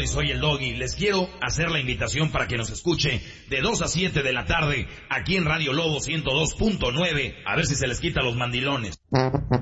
soy el Doggy. Les quiero hacer la invitación para que nos escuche de 2 a 7 de la tarde aquí en Radio Lobo 102.9. A ver si se les quita los mandilones.